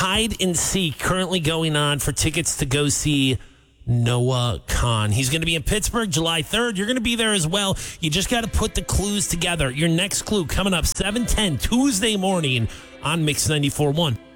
hide and seek currently going on for tickets to go see Noah Kahan. He's going to be in Pittsburgh July 3rd. You're going to be there as well. You just got to put the clues together. Your next clue coming up 7:10 Tuesday morning on Mix 94.1.